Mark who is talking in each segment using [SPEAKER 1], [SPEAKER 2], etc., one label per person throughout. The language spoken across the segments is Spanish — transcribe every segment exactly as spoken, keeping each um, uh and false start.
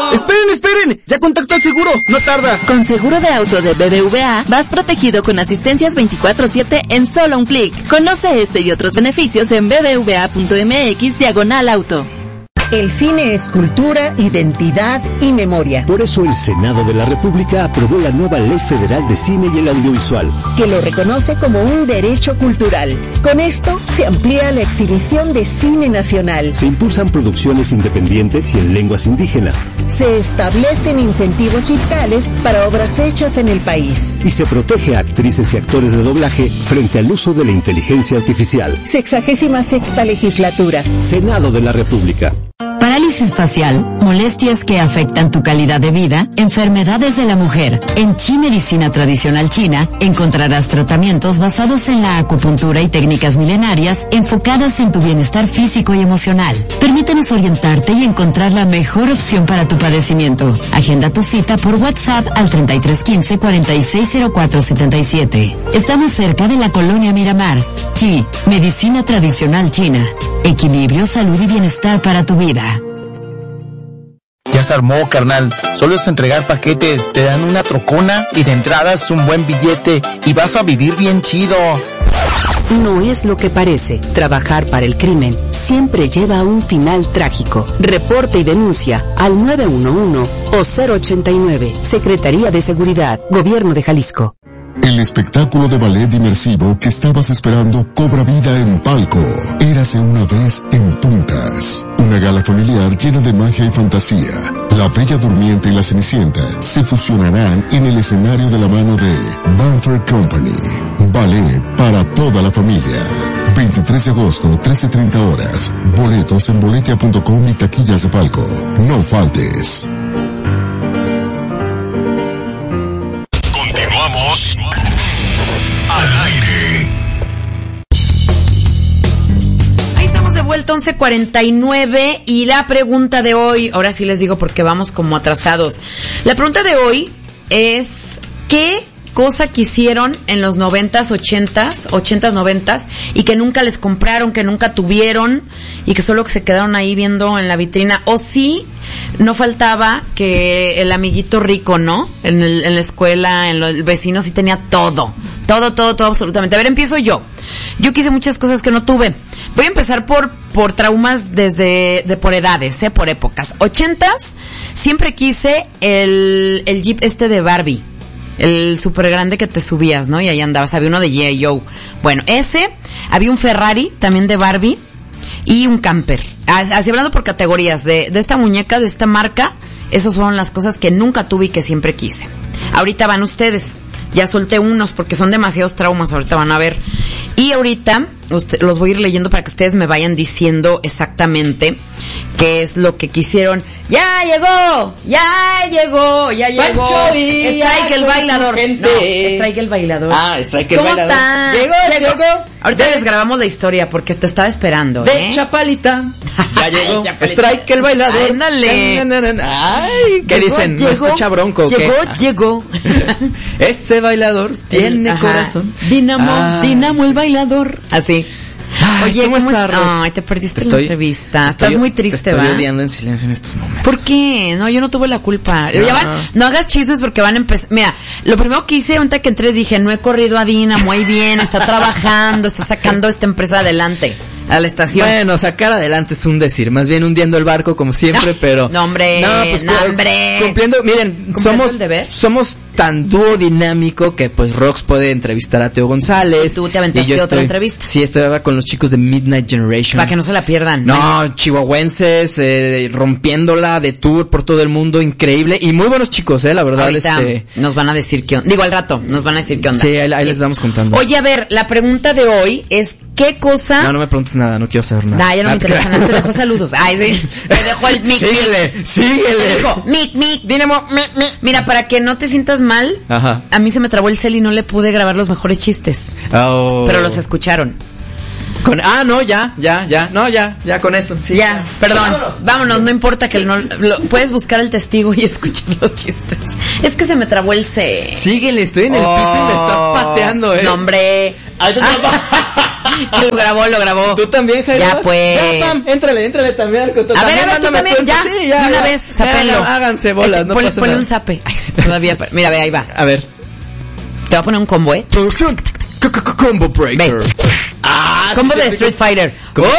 [SPEAKER 1] ¡Esperen, esperen! ¡Ya contacto al seguro! ¡No tarda!
[SPEAKER 2] Con seguro de auto de B B V A, vas protegido con asistencias veinticuatro siete en solo un clic. Conoce este y otros beneficios en bbva.mx diagonal auto.
[SPEAKER 3] El cine es cultura, identidad y memoria.
[SPEAKER 4] Por eso el Senado de la República aprobó la nueva Ley Federal de Cine y el Audiovisual,
[SPEAKER 3] que lo reconoce como un derecho cultural. Con esto se amplía la exhibición de cine nacional.
[SPEAKER 4] Se impulsan producciones independientes y en lenguas indígenas.
[SPEAKER 3] Se establecen incentivos fiscales para obras hechas en el país.
[SPEAKER 4] Y se protege a actrices y actores de doblaje frente al uso de la inteligencia artificial.
[SPEAKER 3] Sexagésima sexta legislatura.
[SPEAKER 4] Senado de la República.
[SPEAKER 5] Parálisis facial, molestias que afectan tu calidad de vida, enfermedades de la mujer. En Chi Medicina Tradicional China encontrarás tratamientos basados en la acupuntura y técnicas milenarias enfocadas en tu bienestar físico y emocional. Permítenos orientarte y encontrar la mejor opción para tu padecimiento. Agenda tu cita por WhatsApp al treinta y tres quince cuarenta y seis cero cuatro setenta y siete. Estamos cerca de la Colonia Miramar. Chi Medicina Tradicional China. Equilibrio, salud y bienestar para tu vida.
[SPEAKER 6] Ya se armó, carnal. Solo es entregar paquetes, te dan una trocona y de entradas un buen billete y vas a vivir bien chido.
[SPEAKER 7] No es lo que parece. Trabajar para el crimen siempre lleva a un final trágico. Reporte y denuncia al nueve uno uno o cero ochenta y nueve. Secretaría de Seguridad, Gobierno de Jalisco.
[SPEAKER 8] El espectáculo de ballet inmersivo que estabas esperando cobra vida en Palco. Érase una vez en Puntas. Una gala familiar llena de magia y fantasía. La Bella Durmiente y la Cenicienta se fusionarán en el escenario de la mano de Banfer Company. Ballet para toda la familia. veintitrés de agosto, trece treinta horas. Boletos en boletia punto com y taquillas de Palco. No faltes.
[SPEAKER 9] Continuamos al aire.
[SPEAKER 10] Ahí estamos de vuelta, once cuarenta y nueve, y la pregunta de hoy, ahora sí les digo porque vamos como atrasados. La pregunta de hoy es, ¿qué cosa quisieron en los noventas, ochentas, ochentas, noventas, y que nunca les compraron, que nunca tuvieron, y que solo se quedaron ahí viendo en la vitrina? O sí, no faltaba que el amiguito rico, ¿no? En, el, en la escuela, en lo, el vecino sí tenía todo. Todo, todo, todo, absolutamente. A ver, empiezo yo. Yo quise muchas cosas que no tuve. Voy a empezar por, por traumas desde, de por edades, eh, por épocas. Ochentas, siempre quise el, el Jeep este de Barbie. El súper grande que te subías, ¿no? Y ahí andabas. Había uno de G I Joe. Bueno, ese. Había un Ferrari también de Barbie. Y un camper. Así hablando por categorías. De, de esta muñeca, de esta marca. Esas fueron las cosas que nunca tuve y que siempre quise. Ahorita van ustedes. Ya solté unos porque son demasiados traumas. Ahorita van a ver. Y ahorita usted, los voy a ir leyendo para que ustedes me vayan diciendo exactamente qué es lo que quisieieron. ¡Ya llegó! ¡Ya llegó! ¡Ya llegó!
[SPEAKER 1] Pancho Villa,
[SPEAKER 10] Strike el bailador.
[SPEAKER 1] gente.
[SPEAKER 10] No, Strike el bailador.
[SPEAKER 1] Ah, Strike el
[SPEAKER 10] ¿Cómo
[SPEAKER 1] bailador.
[SPEAKER 10] está?
[SPEAKER 1] Llegó, llegó.
[SPEAKER 10] Ahorita
[SPEAKER 1] de,
[SPEAKER 10] les grabamos la historia porque te estaba esperando,
[SPEAKER 1] de
[SPEAKER 10] ¿eh?
[SPEAKER 1] Chapalita. Ya llegó.
[SPEAKER 10] Chapalita.
[SPEAKER 1] Strike el bailador.
[SPEAKER 10] Ándale.
[SPEAKER 1] Ay, ¿qué
[SPEAKER 10] Llegó,
[SPEAKER 1] dicen?
[SPEAKER 10] llegó,
[SPEAKER 1] ¿No escucha Bronco o qué?
[SPEAKER 10] Llegó, llegó.
[SPEAKER 1] Ese bailador tiene
[SPEAKER 10] Ajá.
[SPEAKER 1] corazón.
[SPEAKER 10] Dinamo,
[SPEAKER 1] Ah.
[SPEAKER 10] Dinamo el bailador. Así.
[SPEAKER 1] Ay,
[SPEAKER 10] Oye,
[SPEAKER 1] ¿cómo estás, Rox?
[SPEAKER 10] Ay, te perdiste
[SPEAKER 1] Estoy-
[SPEAKER 10] la entrevista.
[SPEAKER 1] estoy-
[SPEAKER 10] Estás muy triste,
[SPEAKER 1] te estoy
[SPEAKER 10] ¿va?
[SPEAKER 1] odiando en silencio en estos momentos.
[SPEAKER 10] ¿Por qué? No, yo no tuve la culpa.
[SPEAKER 1] No.
[SPEAKER 10] Ya van, no hagas chismes porque van a empezar. Mira, lo primero que hice ahorita que entré dije, no he corrido a Dina muy bien, está trabajando, está sacando esta empresa adelante, a la estación.
[SPEAKER 1] Bueno, sacar adelante es un decir, más bien hundiendo el barco como siempre, pero...
[SPEAKER 10] No, hombre,
[SPEAKER 1] pues,
[SPEAKER 10] no,
[SPEAKER 1] claro,
[SPEAKER 10] hombre.
[SPEAKER 1] Cumpliendo, miren,
[SPEAKER 10] Cumpliendo
[SPEAKER 1] somos,
[SPEAKER 10] el deber.
[SPEAKER 1] somos tan dúo dinámico que pues Rox puede entrevistar a Teo González.
[SPEAKER 10] Y tú te aventaste
[SPEAKER 1] y yo
[SPEAKER 10] otra
[SPEAKER 1] estoy-
[SPEAKER 10] entrevista.
[SPEAKER 1] Sí, estoy ahora con los chicos de Midnight Generation.
[SPEAKER 10] Para que no se la pierdan.
[SPEAKER 1] No, chihuahuenses, eh, rompiéndola de tour por todo el mundo, increíble, y muy buenos chicos, eh, la verdad,
[SPEAKER 10] Ahorita
[SPEAKER 1] este...
[SPEAKER 10] nos van a decir qué onda. Digo, al rato nos van a decir qué onda.
[SPEAKER 1] Sí, ahí, ahí les vamos contando.
[SPEAKER 10] Oye, a ver, la pregunta de hoy es, ¿qué cosa?
[SPEAKER 1] No, no me preguntes nada, no quiero saber nada.
[SPEAKER 10] Nah, ya no me
[SPEAKER 1] Ah,
[SPEAKER 10] interesa nada, te dejo saludos. Ay, sí, te dejo el mic,
[SPEAKER 1] Síguele,
[SPEAKER 10] mic.
[SPEAKER 1] síguele.
[SPEAKER 10] Te dejo, mic, mic, Dinamo, mic, mic. Mira, para que no te sientas mal,
[SPEAKER 1] Ajá.
[SPEAKER 10] a mí se me trabó el cel y no le pude grabar los mejores chistes.
[SPEAKER 1] Oh.
[SPEAKER 10] Pero los escucharon.
[SPEAKER 1] Con, ah, no, ya, ya, ya, no, ya, ya con eso. Sí,
[SPEAKER 10] ya, perdón. Vámonos. no importa que no, lo, puedes buscar el testigo y escuchar los chistes. Es que se me trabó el cel.
[SPEAKER 1] Síguele, estoy en el
[SPEAKER 10] Oh.
[SPEAKER 1] piso y me estás pateando, eh.
[SPEAKER 10] No, hombre.
[SPEAKER 1] Ay, te-
[SPEAKER 10] lo grabó, lo grabó.
[SPEAKER 1] ¿Tú también, Jairo?
[SPEAKER 10] Ya, pues.
[SPEAKER 1] Ya, Pam, éntrale, éntrale también al control.
[SPEAKER 10] A ver, a ver, tú también, ya.
[SPEAKER 1] Sí, ya,
[SPEAKER 10] de una
[SPEAKER 1] ya.
[SPEAKER 10] vez, zapénlo.
[SPEAKER 1] Háganse bolas, no
[SPEAKER 10] ponle,
[SPEAKER 1] pasa
[SPEAKER 10] ponle
[SPEAKER 1] nada.
[SPEAKER 10] un zape. Ay, todavía, mira, ve, ahí va.
[SPEAKER 1] A ver.
[SPEAKER 10] Te voy a poner un combo, ¿eh?
[SPEAKER 1] Combo breaker.
[SPEAKER 10] Ve.
[SPEAKER 1] Ah,
[SPEAKER 10] Combo
[SPEAKER 1] sí,
[SPEAKER 10] de
[SPEAKER 1] sí,
[SPEAKER 10] Street
[SPEAKER 1] sí.
[SPEAKER 10] Fighter.
[SPEAKER 1] Claro.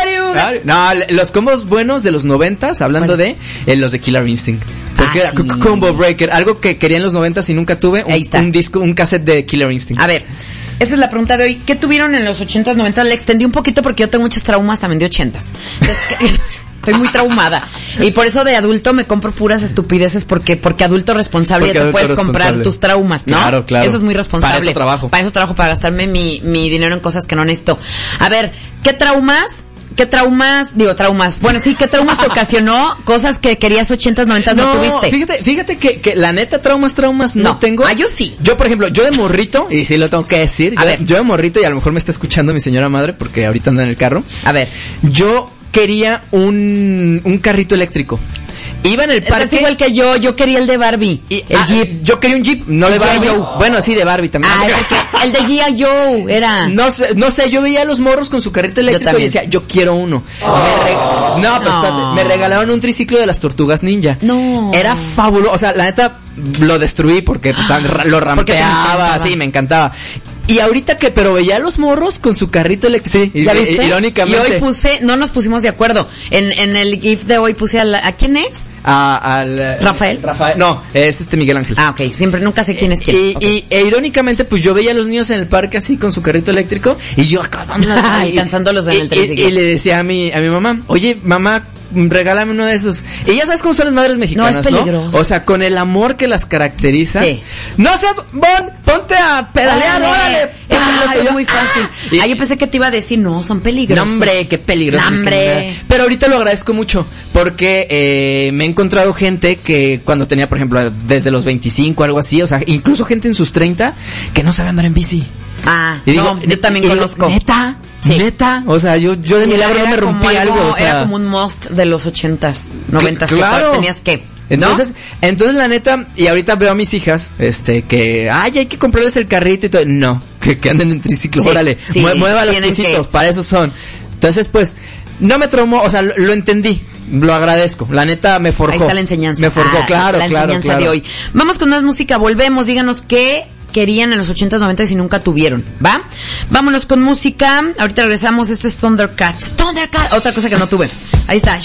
[SPEAKER 1] No, los combos buenos de los noventas, hablando de eh, los de Killer Instinct. Porque
[SPEAKER 10] Ah,
[SPEAKER 1] era
[SPEAKER 10] sí.
[SPEAKER 1] c- Combo Breaker, algo que quería en los noventas y nunca tuve, un,
[SPEAKER 10] Ahí está.
[SPEAKER 1] un disco, un cassette de Killer Instinct.
[SPEAKER 10] A ver, esa es la pregunta de hoy. ¿Qué tuvieron en los ochentas, noventas? Le extendí un poquito porque yo tengo muchos traumas también de ochentas. Entonces, estoy muy traumada. Y por eso de adulto me compro puras estupideces porque porque adulto responsable
[SPEAKER 1] Porque
[SPEAKER 10] ya te
[SPEAKER 1] adulto
[SPEAKER 10] puedes comprar
[SPEAKER 1] responsable.
[SPEAKER 10] tus traumas, ¿no?
[SPEAKER 1] Claro, claro.
[SPEAKER 10] Eso es muy responsable.
[SPEAKER 1] Para eso trabajo.
[SPEAKER 10] Para eso trabajo, para gastarme mi, mi dinero en cosas que no necesito. A ver, ¿qué traumas? ¿Qué traumas? Digo, traumas. Bueno, sí, ¿qué traumas te ocasionó? Cosas que querías ochentas, noventas no,
[SPEAKER 1] No,
[SPEAKER 10] tuviste.
[SPEAKER 1] fíjate, fíjate que, que la neta traumas, traumas no,
[SPEAKER 10] No.
[SPEAKER 1] tengo.
[SPEAKER 10] Ah, yo sí.
[SPEAKER 1] Yo, por ejemplo, yo de morrito, y sí lo tengo que decir,
[SPEAKER 10] A
[SPEAKER 1] yo,
[SPEAKER 10] ver.
[SPEAKER 1] yo de morrito, y a lo mejor me está escuchando mi señora madre porque ahorita anda en el carro.
[SPEAKER 10] A ver.
[SPEAKER 1] Yo quería un, un carrito eléctrico. Iba en el
[SPEAKER 10] Estás
[SPEAKER 1] parque.
[SPEAKER 10] igual que yo, yo quería el de Barbie.
[SPEAKER 1] Y,
[SPEAKER 10] el
[SPEAKER 1] ah,
[SPEAKER 10] Jeep.
[SPEAKER 1] Yo quería un Jeep, no
[SPEAKER 10] El
[SPEAKER 1] de Barbie.
[SPEAKER 10] G I. Joe.
[SPEAKER 1] Bueno, sí, de Barbie también.
[SPEAKER 10] Ah, porque el de G I. Joe era.
[SPEAKER 1] No sé, no sé, yo veía a los morros con su carrito eléctrico y
[SPEAKER 10] también.
[SPEAKER 1] decía, yo quiero uno. Me re- No, pero
[SPEAKER 10] No.
[SPEAKER 1] espérate, me regalaron un triciclo de las Tortugas Ninja.
[SPEAKER 10] No.
[SPEAKER 1] Era fabuloso, o sea, la neta lo destruí porque pues, tan- ra- lo
[SPEAKER 10] Porque te
[SPEAKER 1] rampeaba,
[SPEAKER 10] encantaba.
[SPEAKER 1] sí, me encantaba. Y ahorita que, pero veía a los morros con su carrito eléctrico. Sí,
[SPEAKER 10] ¿Ya
[SPEAKER 1] i-
[SPEAKER 10] viste?
[SPEAKER 1] irónicamente.
[SPEAKER 10] Y hoy puse, no nos pusimos de acuerdo. En, en el GIF de hoy puse a, la, ¿a quién es?
[SPEAKER 1] A- al, eh,
[SPEAKER 10] ¿Rafael?
[SPEAKER 1] Rafael. No, es este Miguel Ángel.
[SPEAKER 10] Ah, ok, siempre, nunca sé quién es quién.
[SPEAKER 1] Y,
[SPEAKER 10] Ok.
[SPEAKER 1] y e irónicamente, pues yo veía a los niños en el parque así con su carrito eléctrico y yo acá
[SPEAKER 10] Ay, cansándolos en
[SPEAKER 1] y,
[SPEAKER 10] el
[SPEAKER 1] y-
[SPEAKER 10] triciclo.
[SPEAKER 1] y le decía a mi, a mi mamá, oye, mamá, regálame uno de esos. Y ya sabes cómo son las madres mexicanas,
[SPEAKER 10] No, es peligroso.
[SPEAKER 1] O sea, con el amor que las caracteriza.
[SPEAKER 10] Sí.
[SPEAKER 1] No sé, Bon, ponte a pedalear, órale.
[SPEAKER 10] Es,
[SPEAKER 1] Ah,
[SPEAKER 10] es
[SPEAKER 1] yo-
[SPEAKER 10] muy fácil.
[SPEAKER 1] Y-
[SPEAKER 10] Ah, yo pensé que te iba a decir, no, son peligrosos.
[SPEAKER 1] No, hombre, qué peligroso.
[SPEAKER 10] No, hombre.
[SPEAKER 1] Pero ahorita lo agradezco mucho porque eh, me he encontrado gente que cuando tenía, por ejemplo, desde los veinticinco, algo así, o sea, incluso gente en sus treinta que no sabe andar en bici.
[SPEAKER 10] Ah,
[SPEAKER 1] Y digo,
[SPEAKER 10] no, yo también
[SPEAKER 1] y digo,
[SPEAKER 10] conozco.
[SPEAKER 1] ¿Neta?
[SPEAKER 10] Sí.
[SPEAKER 1] ¿Neta? O sea, yo, yo de
[SPEAKER 10] Sí,
[SPEAKER 1] milagro no
[SPEAKER 10] era
[SPEAKER 1] me
[SPEAKER 10] como
[SPEAKER 1] rompí
[SPEAKER 10] algo,
[SPEAKER 1] algo, o sea.
[SPEAKER 10] Era como un must de los ochentas, noventas. que
[SPEAKER 1] Claro.
[SPEAKER 10] tenías que, ¿no?
[SPEAKER 1] Entonces, entonces la neta, y ahorita veo a mis hijas, este, que, ay, hay que comprarles el carrito y todo. No, que, que anden en triciclo,
[SPEAKER 10] Sí,
[SPEAKER 1] órale,
[SPEAKER 10] sí,
[SPEAKER 1] mue- mueva los
[SPEAKER 10] tienen
[SPEAKER 1] pisitos,
[SPEAKER 10] que-
[SPEAKER 1] para eso son. Entonces, pues, no me traumó, o sea, lo, lo entendí, lo agradezco. La neta me forjó.
[SPEAKER 10] Ahí está la enseñanza.
[SPEAKER 1] Me forjó,
[SPEAKER 10] Ah,
[SPEAKER 1] claro,
[SPEAKER 10] la
[SPEAKER 1] claro,
[SPEAKER 10] enseñanza
[SPEAKER 1] claro.
[SPEAKER 10] de hoy. Vamos con más música, volvemos, díganos qué querían en los ochentas, noventas y nunca tuvieron, ¿va? Vámonos con música, ahorita regresamos, esto es Thundercats. Thundercats, otra cosa que no tuve. Ahí está.